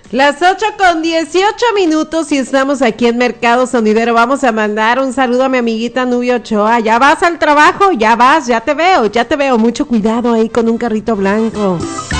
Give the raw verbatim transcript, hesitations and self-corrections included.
Las ocho con dieciocho minutos y estamos aquí en Mercado Sonidero. Vamos a mandar un saludo a mi amiguita Nubia Ochoa. ¿Ya vas al trabajo? Ya vas, ya te veo, ya te veo. Mucho cuidado ahí con un carrito blanco.